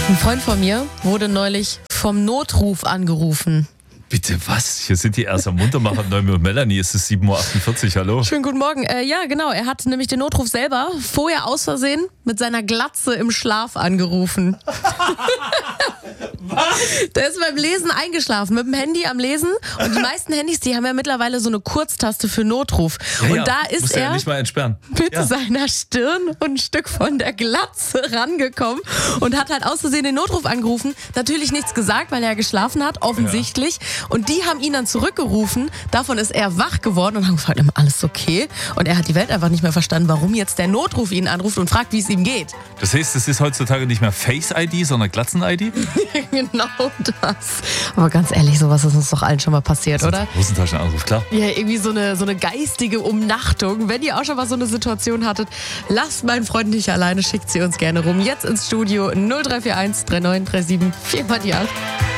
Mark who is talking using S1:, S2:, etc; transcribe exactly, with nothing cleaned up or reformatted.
S1: Ein Freund von mir wurde neulich vom Notruf angerufen.
S2: Bitte was? Hier sind die erst am Muntermacher, Neumi und Melanie. Es ist sieben Uhr achtundvierzig, hallo?
S1: Schönen guten Morgen. Äh, ja, genau. Er hat nämlich den Notruf selber vorher aus Versehen mit seiner Glatze im Schlaf angerufen. Was? Der ist beim Lesen eingeschlafen, mit dem Handy am Lesen. Und die meisten Handys, die haben ja mittlerweile so eine Kurztaste für Notruf.
S2: Ja,
S1: und
S2: ja,
S1: da ist
S2: musst
S1: er
S2: ja nicht mal entsperren.
S1: mit
S2: Ja.
S1: seiner Stirn und ein Stück von der Glatze rangekommen und hat halt aus Versehen den Notruf angerufen. Natürlich nichts gesagt, weil er geschlafen hat, offensichtlich. Ja. Und die haben ihn dann zurückgerufen. Davon ist er wach geworden und haben gefragt, alles okay? Und er hat die Welt einfach nicht mehr verstanden, warum jetzt der Notruf ihn anruft und fragt, wie es ihm geht.
S2: Das heißt, es ist heutzutage nicht mehr Face-I D, sondern Glatzen-I D?
S1: Genau das. Aber ganz ehrlich, sowas ist uns doch allen schon mal passiert, oder?
S2: Hosentaschenanruf, klar.
S1: Ja, irgendwie so eine, so eine geistige Umnachtung. Wenn ihr auch schon mal so eine Situation hattet, lasst meinen Freund nicht alleine, schickt sie uns gerne rum. Jetzt ins Studio null drei vier eins drei neun drei sieben vier mal die acht.